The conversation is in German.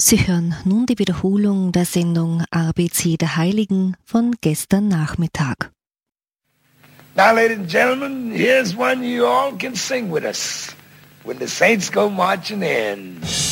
Sie hören nun die Wiederholung der Sendung ABC der Heiligen von gestern Nachmittag. Now, ladies and gentlemen, here's one you all can sing with us when the saints go marching in.